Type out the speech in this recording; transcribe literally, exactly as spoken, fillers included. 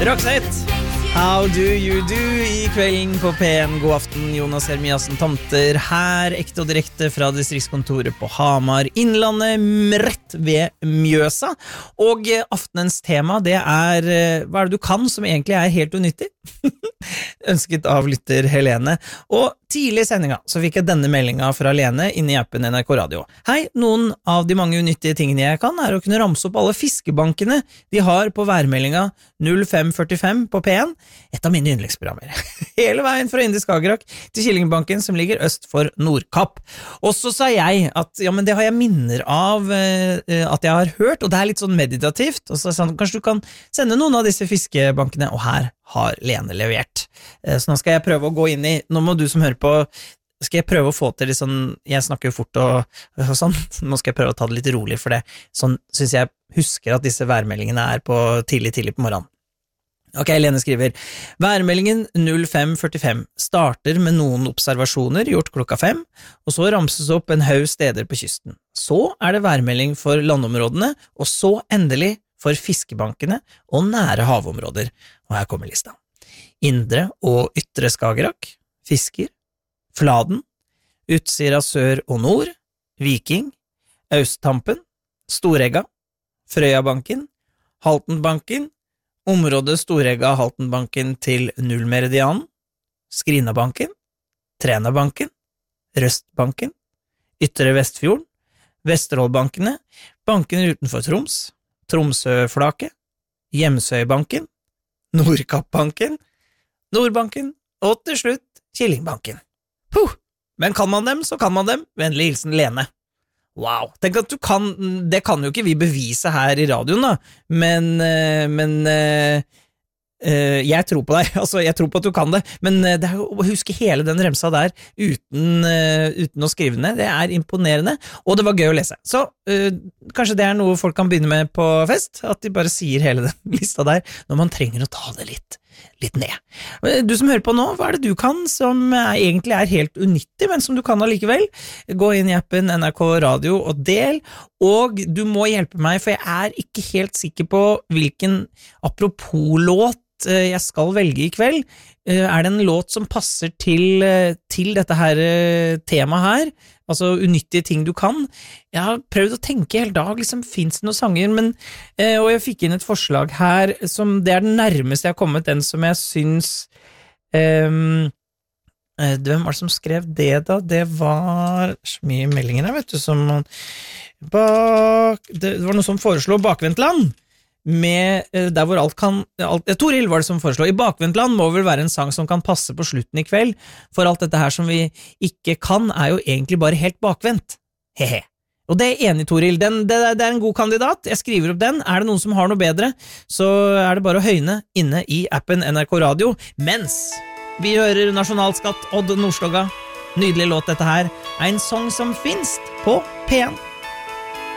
Roxette, how do you do I kvelden på P en. God aften, Jonas Hermiasen Tomter her, ekte og direkte fra distriktskontoret på Hamar, Innlandet, rett ved Mjøsa. Og aftenens tema, det er hva er det du kan som egentlig er helt unyttig? Ønsket av lytter Helene. Og tidlig i sendinga så fikk jeg denne meldinga fra Lene inne i appen N R K Radio. Hei, noen av de mange unyttige tingene jeg kan er å kunne ramse opp alle fiskebankene de har på værmeldinga null fem førtifem på P en, et av mine yndlingsprogrammer. Hele veien fra Indre Skagerrak til Killingbanken som ligger øst for Nordkapp. Og så sa jeg at ja, men det har jeg minner av eh, at jeg har hørt, og det er litt sånn meditativt, og så sa han, kanskje du kan sende noen av disse fiskebankene, og her har Lene levert. Eh, så nå skal jeg prøve å gå inn i, nå må du som hører på, skal jeg prøve å få til litt sånn, jeg snakker jo fort og, og sånn, nå skal jeg prøve å ta det litt rolig, for det, sånn synes jeg husker at disse værmeldingene er på tidlig, tidlig på morgenen. Ok, Lene skriver, værmeldingen null fem førtifem starter med noen observasjoner gjort klokka fem, og så ramses opp en haug steder på kysten. Så er det værmelding for landområdene, og så endelig for fiskebankene og nære havområder. Og her kommer lista. Indre og ytre Skagerrak, Fisker, Fladen, Utsira sør og nord, Viking, Austtampen, Storegga, Frøyabanken, Haltenbanken, området Storegga Haltenbanken til Nullmeridianen, Skrinabanken, Trenabanken, Røstbanken, Ytre Vestfjorden, Vesterålbankene, bankene utenfor Troms, Tromsøflaket, Hjemsøybanken, Nordkappbanken, Nordbanken, og til slutt Killingbanken. Puh, men kan man dem, så kan man dem. Vennlig hilsen Lene. Wow, tenk at du kan, det kan jo ikke vi bevise her i radioen da, men, men jeg tror på deg, altså jeg tror på at du kan det, men det er jo å huske hele den remsa der uten, uten å skrive ned, det er imponerende, og det var gøy å lese. Så uh, kanskje det er noe folk kan begynne med på fest, at de bare sier hele den lista der, når man trenger å ta det litt, litt ned. Du som hører på nå, hva er det du kan som egentlig er helt unyttig, men som du kan allikevel? Gå inn i appen N R K Radio og del, og du må hjelpe meg, for jeg er ikke helt sikker på hvilken apropos-låt jeg skal velge i kveld. Er det en låt som passer til, til dette her temaet her? Altså unyttige ting du kan? Jeg har prøvd å tenke hele dag, liksom, finnes det noen sanger, men, og jeg fikk inn et forslag her, som det er den nærmeste jeg har kommet, den som jeg syns, um, hvem var det som skrev det da? Det var så mye meldinger her, vet du, som bak, det var noe som foreslo Bakvendtland, med der hvor alt kan alt, Toril var det som foreslår I Bakvendtland må vel være en sang som kan passe på slutten i kveld, for alt dette her som vi ikke kan er jo egentlig bare helt bakvendt. Hehe. Og det er enig, Toril, den, det, det er en god kandidat, jeg skriver opp den. Er det noen som har noe bedre, så er det bare å høyne inne i appen N R K Radio, mens vi hører Nasjonalskatt Odd Nordstoga. Nydelig låt dette her, en sang som finnes på P en.